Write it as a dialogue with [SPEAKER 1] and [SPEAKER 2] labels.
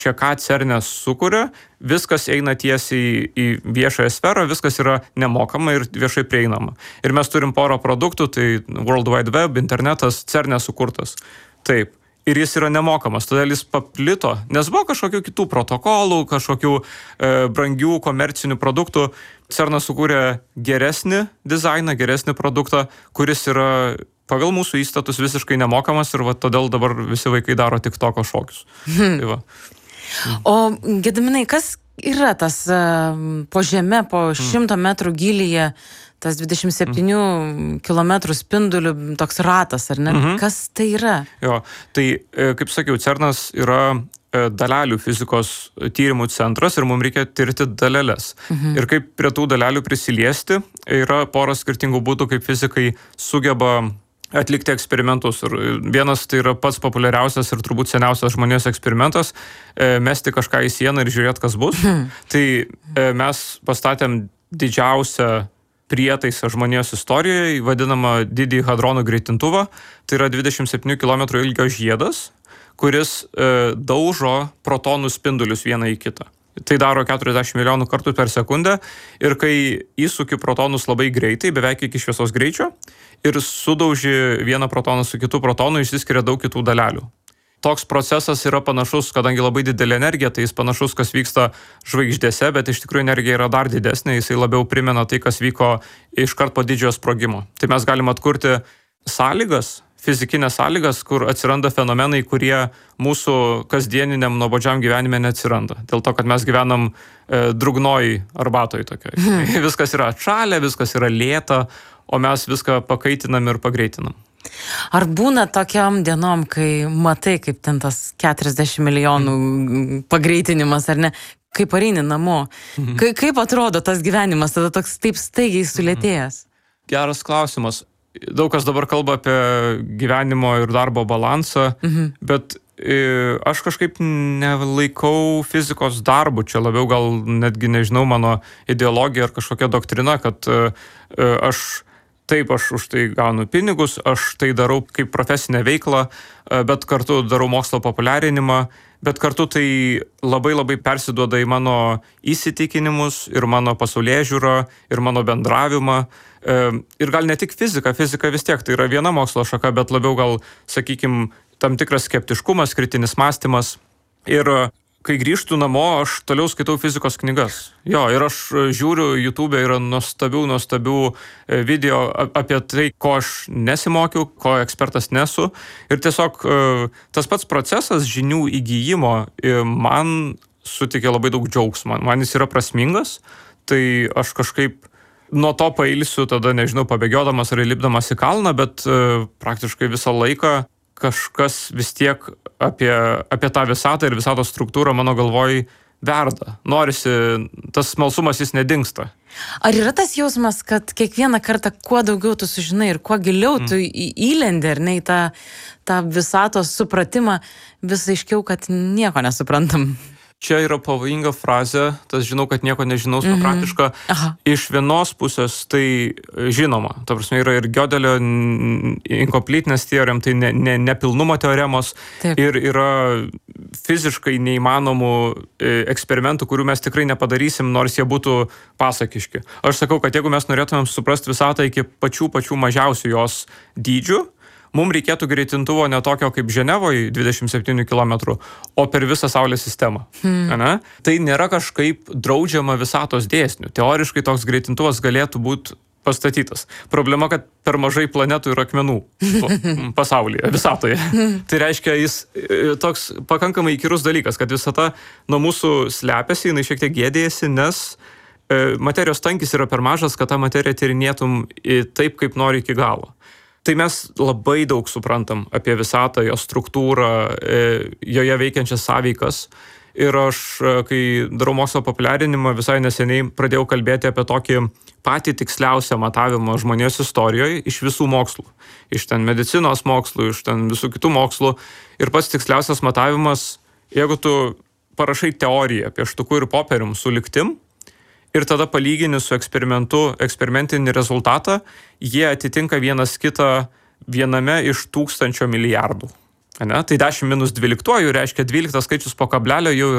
[SPEAKER 1] čia ką CERN sukuria, viskas eina tiesiai į viešąją sferą, viskas yra nemokama ir viešai prieinama. Ir mes turim porą produktų, tai World Wide Web, internetas, CERN sukurtas. Taip. Ir jis yra nemokamas, todėl jis paplito, nes buvo kažkokių kitų protokolų, kažkokių brangių komercinių produktų. CERN sukūrė geresnį dizainą, geresnį produktą, kuris yra pagal mūsų įstatus visiškai nemokamas ir todėl dabar visi vaikai daro TikToko šokius. Tai va.
[SPEAKER 2] O Gediminai, kas yra tas po žeme, po 100 metrų gylyje, tas 27 kilometrų spindulių toks ratas, ar ne? Kas tai yra?
[SPEAKER 1] Jo, tai, kaip sakiau, CERNas yra dalelių fizikos tyrimų centras ir mums reikia tirti daleles. Ir kaip prie tų dalelių prisiliesti, yra pora skirtingų būdų, kaip fizikai sugeba atlikti eksperimentus. Ir vienas tai yra pats populiariausias ir turbūt seniausias žmonijos eksperimentas - mesti kažką į sieną ir žiūrėti, kas bus. Tai mes pastatėm didžiausią prietaisą žmonijos istorijoje, vadinamą didįjį hadronų greitintuvą. Tai yra 27 km ilgio žiedas, kuris daužo protonų spindulius vieną į kitą. Tai daro 40 milijonų kartų per sekundę ir kai įsuki protonus labai greitai, beveik iki šviesos greičio, ir sudauži vieną protoną su kitu protonu, išsiskiria daug kitų dalelių. Toks procesas yra panašus, kadangi labai didelė energija, tai jis panašus, kas vyksta žvaigždėse, bet iš tikrųjų energija yra dar didesnė, jisai labiau primena tai, kas vyko iškart po didžiojo sprogimo. Tai mes galim atkurti sąlygas, fizikinės sąlygas, kur atsiranda fenomenai, kurie mūsų kasdieniniam nuobodžiam gyvenime neatsiranda. Dėl to, kad mes gyvenam drugnoj arbatoj tokioj. Viskas yra atšalę, viskas yra lėta, o mes viską pakaitinam ir pagreitinam.
[SPEAKER 2] Ar būna tokiam dienom, kai matai, kaip ten tas 40 milijonų pagreitinimas, ar ne, kai pareini namo? Kaip atrodo tas gyvenimas, tada toks taip staigiai sulėtėjęs?
[SPEAKER 1] Geras klausimas. Daug kas dabar kalba apie gyvenimo ir darbo balansą, bet aš kažkaip nelaikau fizikos darbu. Čia labiau gal netgi, nežinau, mano ideologija ar kažkokia doktrina, kad aš už tai gaunu pinigus, aš tai darau kaip profesinę veiklą, bet kartu darau mokslo populiarinimą, bet kartu tai labai labai persiduoda į mano įsitikinimus ir mano pasaulėžiūrą ir mano bendravimą. Ir gal ne tik fizika vis tiek tai yra viena mokslo šaka, bet labiau gal, sakykime, tam tikras skeptiškumas, kritinis mąstymas. Ir kai grįžtu namo, aš toliau skaitau fizikos knygas. Jo, ir aš žiūriu, YouTube yra nuostabių video apie tai, ko aš nesimokiau, ko ekspertas nesu. Ir tiesiog tas pats procesas žinių įgyjimo man sutikė labai daug džiaugsmo. Man jis yra prasmingas, tai aš kažkaip nuo to pailsiu, tada, nežinau, pabėgiodamas ar lipdamas į kalną, bet praktiškai visą laiką kažkas vis tiek apie tą visatą ir visatos struktūrą mano galvoj verda. Norisi, tas smalsumas jis nedingsta.
[SPEAKER 2] Ar yra tas jausmas, kad kiekvieną kartą kuo daugiau tu sužinai ir kuo giliau tu įlendi, ar ne, į tą visatos supratimą, vis aiškiau, kad nieko nesuprantam?
[SPEAKER 1] Čia yra pavojinga frazė, tas žinau, kad nieko nežinau, sokratiška. Iš vienos pusės tai žinoma. Ta prasme, yra ir Gödelio incompleteness theorem, tai nepilnumo teoremos. Taip. Ir yra fiziškai neįmanomų eksperimentų, kurių mes tikrai nepadarysim, nors jie būtų pasakiški. Aš sakau, kad jeigu mes norėtumėm suprasti visatą iki pačių mažiausių jos dydžių, mums reikėtų greitintuvo ne tokio kaip Ženevoje 27 km, o per visą Saulės sistemą. Tai nėra kažkaip draudžiama visatos dėsnių. Teoriškai toks greitintuvas galėtų būti pastatytas. Problema, kad per mažai planetų ir akmenų pasaulyje, visatoje. Tai reiškia, jis toks pakankamai įkyrus dalykas, kad visata nuo mūsų slepiasi, jinai šiek tiek gėdėjasi, nes materijos tankis yra per mažas, kad tą materiją tyrinėtum taip, kaip nori iki galo. Tai mes labai daug suprantam apie visatą, jos struktūrą, joje veikiančias sąveikas. Ir aš, kai darau mokslo populiarinimą, visai neseniai pradėjau kalbėti apie tokį patį tiksliausią matavimą žmonijos istorijoje iš visų mokslų. Iš ten medicinos mokslų, iš ten visų kitų mokslų. Ir pats tiksliausias matavimas, jeigu tu parašai teoriją pieštuku ir popierium su lygtim, ir tada palygini su eksperimentinį rezultatą, jie atitinka vienas kitą viename iš 1000 milijardų. Tai 10 - 12 reiškia 12 skaičius po kablelio jau